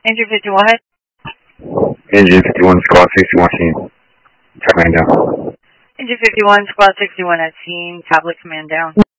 Engine 51. Engine 51, Squad 61 scene. Track man down. Engine 51, Squad 61 at scene. Tablet command down.